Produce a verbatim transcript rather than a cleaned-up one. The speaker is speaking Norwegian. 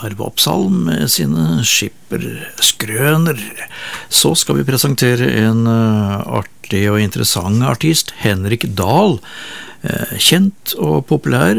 Arve Oppsal med sine skipperskrøner. Så skal vi presentere en artig og interessant artist, Henrik Dahl, kjent og populær